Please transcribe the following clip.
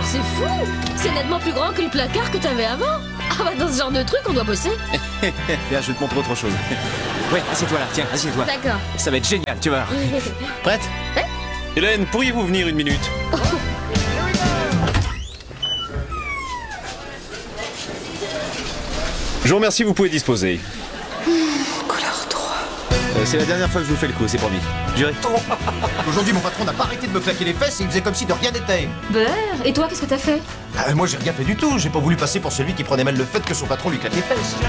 C'est fou! C'est nettement plus grand que le placard que t'avais avant. Ah bah dans ce genre de truc, on doit bosser. Viens, je vais te montrer autre chose. Ouais, assieds-toi là, tiens, assieds-toi. D'accord. Ça va être génial, tu vas voir. Prête? Hélène, pourriez-vous venir une minute? Je vous remercie, vous pouvez disposer. Couleur 3. C'est la dernière fois que je vous fais le coup, c'est promis. Juré. Aujourd'hui, mon patron n'a pas arrêté de me claquer les fesses et il faisait comme si de rien n'était. Beurre, et toi, qu'est-ce que t'as fait? Moi, j'ai rien fait du tout. J'ai pas voulu passer pour celui qui prenait mal le fait que son patron lui claque les fesses.